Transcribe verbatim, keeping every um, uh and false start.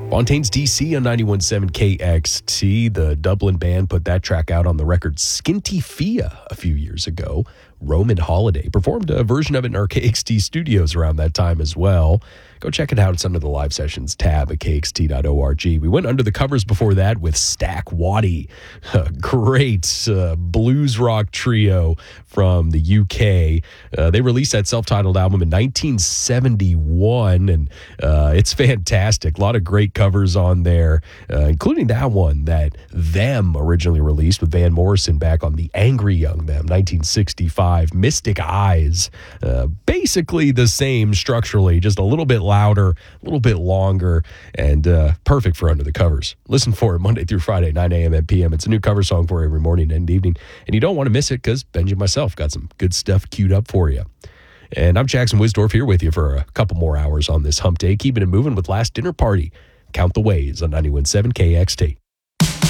Fontaine's D C on ninety-one point seven K X T. The Dublin band put that track out on the record Skinty Fia a few years ago. Roman Holiday performed a version of it in our K X T studios around that time as well. Go check it out. It's under the Live Sessions tab at K X T dot org. We went under the covers before that with Stack Waddy, a great uh, blues rock trio from the U K. Uh, they released that self-titled album in nineteen seventy-one, and uh, it's fantastic. A lot of great covers on there, uh, including that one that Them originally released with Van Morrison back on the Angry Young Them, nineteen sixty-five. Mystic Eyes, uh, basically the same structurally, just a little bit louder, a little bit longer, and uh, perfect for Under the Covers. Listen for it Monday through Friday, nine a.m. and p m. It's a new cover song for every morning and evening, and you don't want to miss it because Benji and myself got some good stuff queued up for you. And I'm Jackson Wisdorf here with you for a couple more hours on this hump day, keeping it moving with Last Dinner Party. Count the Ways on ninety-one point seven K X T.